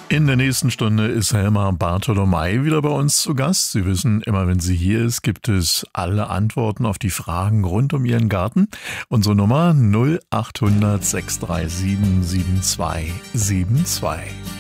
In der nächsten Stunde ist Helma Bartholomei wieder bei uns zu Gast. Sie wissen, immer wenn sie hier ist, gibt es alle Antworten auf die Fragen rund um ihren Garten. Unsere Nummer 0800 637 7272.